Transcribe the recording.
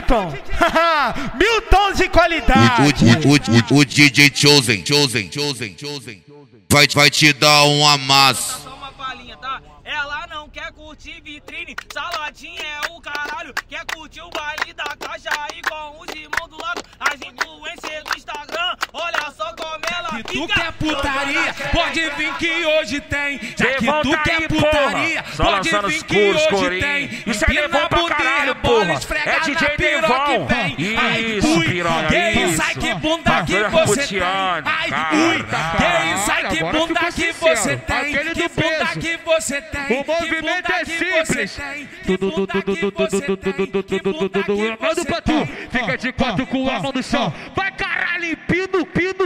Milton. Milton de qualidade. O DJ Chosen vai te dar um amasso. Só uma palhinha, tá? Ela não quer curtir vitrine, saladinha é o caralho. Quer curtir o baile da caixa aí com os irmãos do lado. As influências do Instagram, olha só como ela Se fica. tu quer putaria, pode vir que hoje tem. Já que Levanta tu quer aí, putaria, porra. Só pode lançando vir os que curos, hoje corinho. tem. Isso é Devon pra caralho, porra. É DJ Devon. Isso, piranha, Que isso, isso. ai que bunda que Bagulho você tem. puteando, Ai, cara. ui, que isso, ai que bunda que você tem. Aquele Que do bunda peso. que você tem. O movimento é simples. Tudo Manda pra tu, fica de quatro com a mão no chão. Vai caralho, pino,